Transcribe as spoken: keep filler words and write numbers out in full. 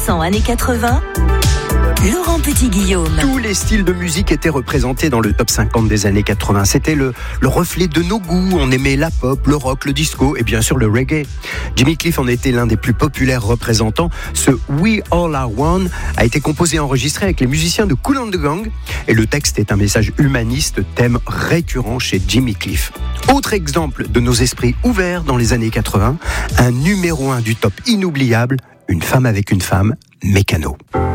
cent années quatre-vingts, Laurent Petit-Guillaume. Tous les styles de musique étaient représentés dans le top cinquante des années quatre-vingts. C'était le, le reflet de nos goûts. On aimait la pop, le rock, le disco et bien sûr le reggae. Jimmy Cliff en était l'un des plus populaires représentants. Ce We All Are One a été composé et enregistré avec les musiciens de Kool and the Gang. Et le texte est un message humaniste, thème récurrent chez Jimmy Cliff. Autre exemple de nos esprits ouverts dans les années quatre-vingts, un numéro un du top inoubliable, Une femme avec une femme, Mécano.